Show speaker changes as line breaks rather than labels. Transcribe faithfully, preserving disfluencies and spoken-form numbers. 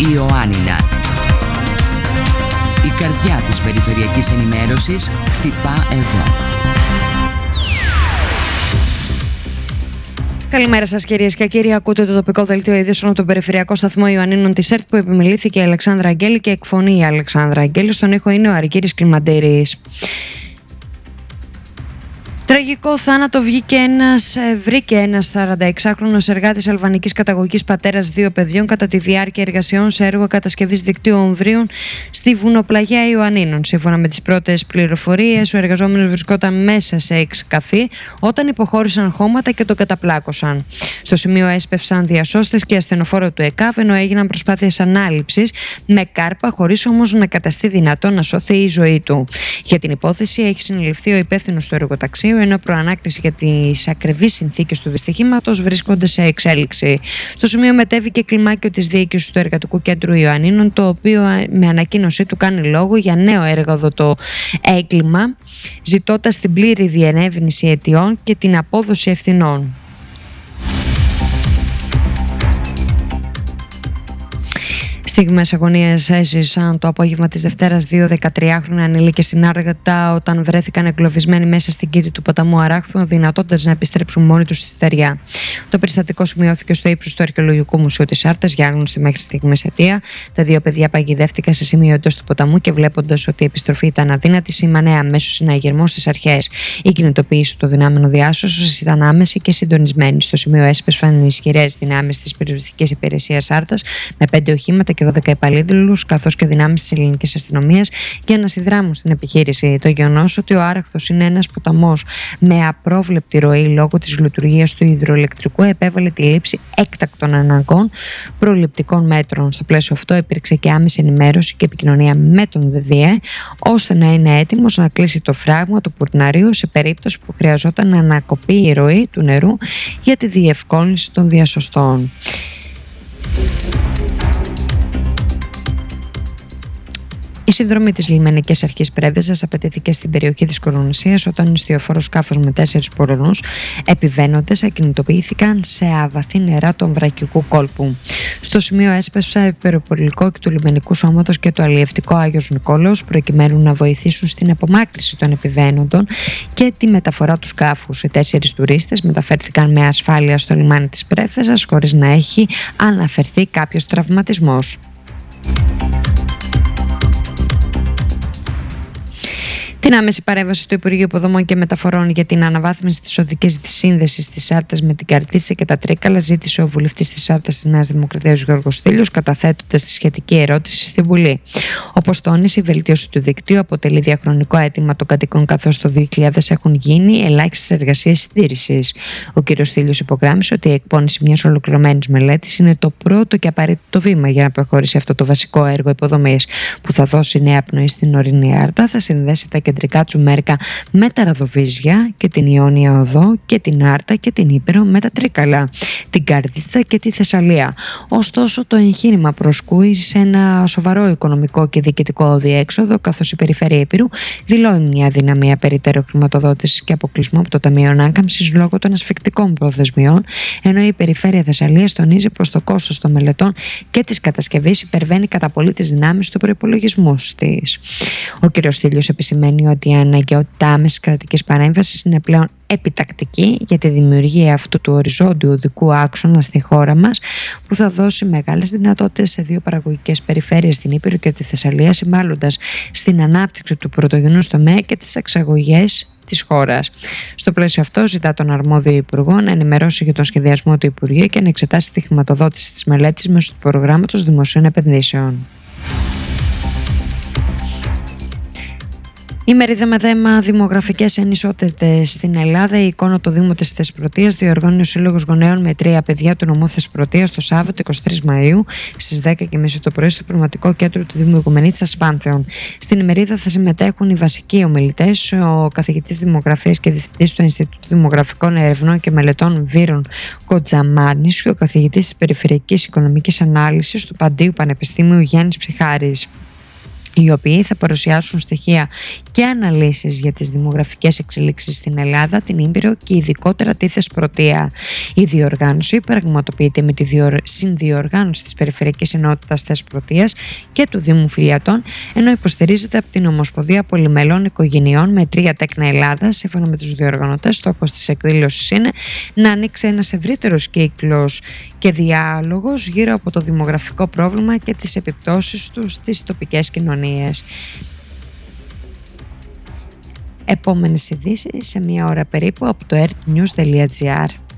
Ιωάννινα. Η καρδιά της περιφερειακής ενημέρωσης χτυπά εδώ.
Καλημέρα σας κυρίες και κύριοι. Ακούτε το τοπικό δελτίο ειδήσεων από τον περιφερειακό σταθμό Ιωαννίνων της ΕΡΤ που επιμελήθηκε η Αλεξάνδρα Αγγέλη και εκφωνεί η Αλεξάνδρα Αγγέλη. Στον ήχο είναι ο Αρκύρης Κλιμαντήρης. Τραγικό θάνατο βγήκε ένας, βρήκε ένας σαρανταεξάχρονος εργάτης αλβανικής καταγωγής, πατέρας δύο παιδιών, κατά τη διάρκεια εργασιών σε έργο κατασκευής δικτύου ομβρίων στη βουνοπλαγιά Ιωαννίνων. Σύμφωνα με τις πρώτες πληροφορίες, ο εργαζόμενος βρισκόταν μέσα σε εξκαφή όταν υποχώρησαν χώματα και τον καταπλάκωσαν. Στο σημείο έσπευσαν διασώστες και ασθενοφόρο του ΕΚΑΒ, ενώ έγιναν προσπάθειες ανάληψης με κάρπα, χωρίς όμως να καταστεί δυνατό να σωθεί η ζωή του. Για την υπόθεση έχει συνεληφθεί ο υπεύθυνος του εργοταξίου, ενώ προανάκριση για τις ακριβείς συνθήκες του δυστυχήματος βρίσκονται σε εξέλιξη. Στο σημείο μετέβη και κλιμάκιο της διοίκησης του Εργατικού Κέντρου Ιωαννίνων, το οποίο με ανακοίνωσή του κάνει λόγο για νέο έργαδοτο έγκλημα, ζητώντας την πλήρη διερεύνηση αιτιών και την απόδοση ευθυνών. Στιγμές αγωνίας έζησαν το απόγευμα της Δευτέρας δύο δεκατριάχρονα ανήλικες στην Άργατα όταν βρέθηκαν εγκλωβισμένοι μέσα στην κήτη του ποταμού Αράχθου, αδυνατώντας να επιστρέψουν μόνοι τους στη στεριά. Το περιστατικό σημειώθηκε στο ύψος του Αρχαιολογικού Μουσείου της Άρτας για άγνωστη μέχρι στιγμής αιτία. Τα δύο παιδιά παγιδεύτηκαν σε σημείο εντός του ποταμού και βλέποντας ότι η επιστροφή ήταν αδύνατη, σήμανε αμέσως συναγερμό στις αρχές. Η κινητοποίηση του δυνάμενου διάσωσης ήταν άμεση και συντονισμένη. Στο σημείο έσπευσαν οι ισχυρές δυνάμεις της πυροσβεστικής υπηρεσίας Άρτας με πέντε οχήματα και δώδεκα υπαλλήλους, καθώς και δυνάμεις της ελληνικής αστυνομίας, για να συνδράμουν στην επιχείρηση. Το γεγονός ότι ο Άραχθος είναι ένας ποταμός με απρόβλεπτη ροή λόγω της λειτουργίας του υδροελεκτρικού επέβαλε τη λήψη έκτακτων αναγκών προληπτικών μέτρων. Στο πλαίσιο αυτό υπήρξε και άμεση ενημέρωση και επικοινωνία με τον ΔΔΕ, ώστε να είναι έτοιμος να κλείσει το φράγμα του Πουρναρίου σε περίπτωση που χρειαζόταν να ανακοπεί η ροή του νερού για τη διευκόλυνση των διασωστών. Η συνδρομή της λιμενικής αρχής Πρέβεζας απαιτήθηκε στην περιοχή της Κορονησίας όταν ιστιοφόρο σκάφος με τέσσερις πορονούς επιβαίνοντες ακινητοποιήθηκαν σε αβαθή νερά του Αμβρακικού κόλπου. Στο σημείο έσπευσε υπεροπολικό και του λιμενικού σώματος και το αλλιευτικό Άγιος Νικόλαος προκειμένου να βοηθήσουν στην απομάκρυνση των επιβαίνοντων και τη μεταφορά του σκάφους. Οι τέσσερις τουρίστες μεταφέρθηκαν με ασφάλεια στο λιμάνι της Πρέβεζας χωρίς να έχει αναφερθεί κάποιος τραυματισμός. Την άμεση παρέμβαση του Υπουργείου Υποδομών και Μεταφορών για την αναβάθμιση της οδικής σύνδεσης της Άρτας με την Καρδίτσα και τα Τρίκαλα ζήτησε ο βουλευτής της Άρτας της Νέας Δημοκρατίας Γιώργος Στήλιος, καταθέτοντας τη σχετική ερώτηση στη Βουλή. Όπως τόνισε, η βελτίωση του δικτύου αποτελεί διαχρονικό αίτημα των κατοικών, καθώς το δύο χιλιάδες έχουν γίνει ελάχιστες εργασίες συντήρησης. Ο κ. Στήλιος υπογράμμισε ότι η εκπόνηση μιας ολοκληρωμένης μελέτης είναι το πρώτο και απαραίτητο βήμα για να προχωρήσει αυτό το βασικό έργο υποδομής που θα δώσει νέα πνοή στην ορεινή Άρτα, θα συνδέσει τα κεντρικά Τσουμέρκα με τα Ραδοβίζια και την Ιόνια Οδό και την Άρτα και την Ήπειρο με τα Τρίκαλα, την Καρδίτσα και τη Θεσσαλία. Ωστόσο, το εγχείρημα προσκούει σε ένα σοβαρό οικονομικό και διοικητικό διέξοδο, καθώς η Περιφέρεια Ήπειρου δηλώνει μια αδυναμία περαιτέρω χρηματοδότησης και αποκλεισμό από το Ταμείο Ανάκαμψης λόγω των ασφικτικών προθεσμιών, ενώ η Περιφέρεια Θεσσαλίας τονίζει πως το κόστος των μελετών και της κατασκευής υπερβαίνει κατά πολύ τις δυνάμεις του προϋπολογισμού της. Ο κ. Στήλιος επισημαίνει ότι η αναγκαιότητα άμεσης κρατικής παρέμβασης είναι πλέον επιτακτική για τη δημιουργία αυτού του οριζόντιου οδικού άξονα στη χώρα μας, που θα δώσει μεγάλες δυνατότητες σε δύο παραγωγικές περιφέρειες, την Ήπειρο και τη Θεσσαλία, συμβάλλοντας στην ανάπτυξη του πρωτογενούς τομέα και τις εξαγωγές της χώρας. Στο πλαίσιο αυτό, ζητά τον αρμόδιο Υπουργό να ενημερώσει για τον σχεδιασμό του Υπουργείου και να εξετάσει τη χρηματοδότηση της μελέτης μέσω του προγράμματος δημοσίων επενδύσεων. Η μερίδα με θέμα δημογραφικές ανισότητες στην Ελλάδα, η εικόνα του Δήμου της Θεσπρωτείας, διοργανώνει ο Σύλλογος Γονέων με τρία παιδιά του νομού Θεσπρωτείας το Σάββατο εικοστή τρίτη Μαΐου στις δέκα και τριάντα το πρωί στο Πνευματικό Κέντρο του Δήμου Οικουμενίτσας Πάνθεων. Στην ημερίδα θα συμμετέχουν οι βασικοί ομιλητές, ο καθηγητής Δημογραφίας και διευθυντής του Ινστιτούτου Δημογραφικών Ερευνών και Μελετών Βύρων Κοτζαμάνης και ο καθηγητής της Περιφερειακής Οικονομικής Ανάλυσης του Παντίου Πανεπιστήμιου Γιάννης Ψυχάρης. οι οποίοι θα παρουσιάσουν στοιχεία και αναλύσεις για τις δημογραφικές εξελίξεις στην Ελλάδα, την Ήπειρο και ειδικότερα τη Θεσπρωτεία. Η διοργάνωση πραγματοποιείται με τη συνδιοργάνωση της Περιφερειακής Ενότητας Θεσπρωτείας και του Δήμου Φιλιατών, ενώ υποστηρίζεται από την Ομοσπονδία Πολυμελών Οικογενειών με τρία τέκνα Ελλάδα. Σύμφωνα με τους διοργανωτές, στόχος της εκδήλωσης είναι να ανοίξει ένας ευρύτερος κύκλος και διάλογος γύρω από το δημογραφικό πρόβλημα και τις επιπτώσεις του στις τοπικές κοινωνίες. Επόμενες ειδήσεις σε μία ώρα περίπου από το earthnews τελεία gr.